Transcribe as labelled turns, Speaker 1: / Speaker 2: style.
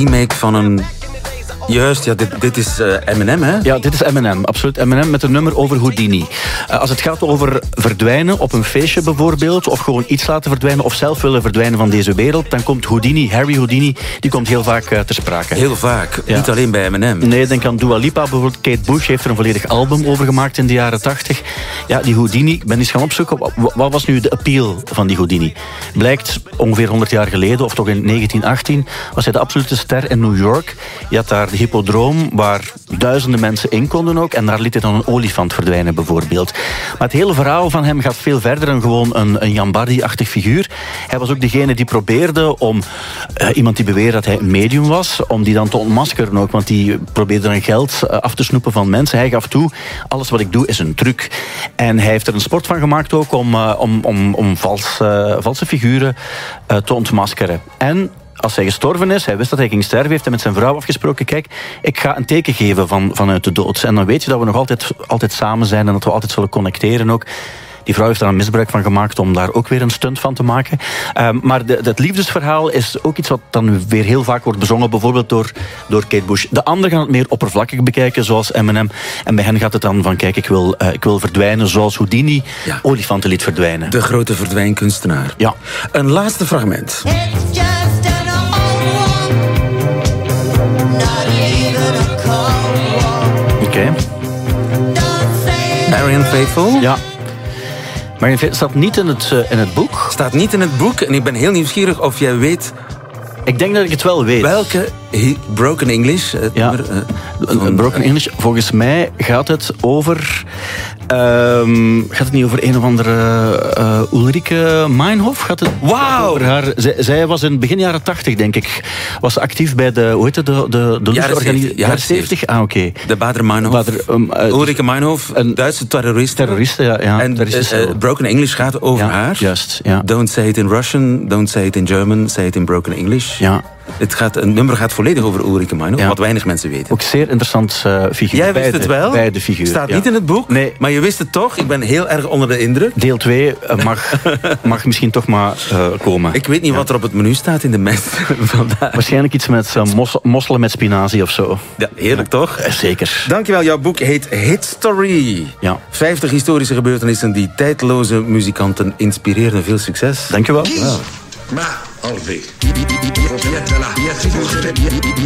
Speaker 1: remake van een... Juist, ja, dit is Eminem, hè?
Speaker 2: Ja, dit is Eminem, absoluut. Eminem met een nummer over Houdini. Als het gaat over verdwijnen op een feestje bijvoorbeeld, of gewoon iets laten verdwijnen, of zelf willen verdwijnen van deze wereld, dan komt Houdini, Harry Houdini, die komt heel vaak ter sprake.
Speaker 1: Heel vaak, ja. Niet alleen bij Eminem.
Speaker 2: Nee, denk aan Dua Lipa bijvoorbeeld. Kate Bush heeft er een volledig album over gemaakt in de jaren 80. Ja, die Houdini, ik ben eens gaan opzoeken, wat was nu de appeal van die Houdini? Blijkt, ongeveer 100 jaar geleden, of toch in 1918, was hij de absolute ster in New York. Je had daar de hippodroom, waar duizenden mensen in konden ook, en daar liet hij dan een olifant verdwijnen bijvoorbeeld. Maar het hele verhaal van hem gaat veel verder dan gewoon een Jan Bardi-achtig figuur. Hij was ook degene die probeerde om iemand die beweerde dat hij een medium was, om die dan te ontmaskeren ook, want die probeerde dan geld af te snoepen van mensen. Hij gaf toe, alles wat ik doe is een truc. En hij heeft er een sport van gemaakt ook om valse figuren te ontmaskeren. En als hij gestorven is, hij wist dat hij ging sterven, heeft hij met zijn vrouw afgesproken, kijk, ik ga een teken geven vanuit de dood. En dan weet je dat we nog altijd samen zijn en dat we altijd zullen connecteren ook. Die vrouw heeft daar een misbruik van gemaakt om daar ook weer een stunt van te maken. Maar het liefdesverhaal is ook iets wat dan weer heel vaak wordt bezongen, bijvoorbeeld door Kate Bush. De anderen gaan het meer oppervlakkig bekijken, zoals Eminem. En bij hen gaat het dan van, kijk, ik wil verdwijnen zoals Houdini olifanten liet verdwijnen.
Speaker 1: De grote verdwijnkunstenaar.
Speaker 2: Ja.
Speaker 1: Een laatste fragment.
Speaker 2: Oké.
Speaker 1: Marianne Faithfull?
Speaker 2: Ja. Maar het staat niet in het boek.
Speaker 1: Staat niet in het boek. En ik ben heel nieuwsgierig of jij weet...
Speaker 2: Ik denk dat ik het wel weet.
Speaker 1: Welke Broken English?
Speaker 2: Broken English. Volgens mij gaat het over... gaat het niet over een of andere Ulrike Meinhof? Gaat het over haar? Zij was in begin jaren 80, denk ik. Was actief bij de... Hoe heet het? De
Speaker 1: jaren 70.
Speaker 2: Ah, oké.
Speaker 1: De Bader Meinhof. Ulrike Meinhof, een Duitse terrorist.
Speaker 2: Terroriste, ja.
Speaker 1: En Broken English gaat over haar.
Speaker 2: Juist, ja.
Speaker 1: Don't say it in Russian, don't say it in German, say it in Broken English.
Speaker 2: Ja.
Speaker 1: Een nummer gaat volledig over Ulrike Meinhof, wat weinig mensen weten.
Speaker 2: Ook zeer interessant figuur.
Speaker 1: Jij wist het wel?
Speaker 2: Bij de figuur.
Speaker 1: Staat niet in het boek,
Speaker 2: nee.
Speaker 1: Maar je wist het toch? Ik ben heel erg onder de indruk.
Speaker 2: Deel 2 mag misschien toch maar komen.
Speaker 1: Ik weet niet wat er op het menu staat in de mest vandaag.
Speaker 2: Waarschijnlijk iets met mosselen met spinazie of zo.
Speaker 1: Ja, heerlijk toch?
Speaker 2: Zeker.
Speaker 1: Dankjewel, jouw boek heet Hitstory.
Speaker 2: Ja.
Speaker 1: 50 historische gebeurtenissen die tijdloze muzikanten inspireerden. Veel succes.
Speaker 2: Dankjewel.
Speaker 1: Wow.
Speaker 3: Ma Orvi.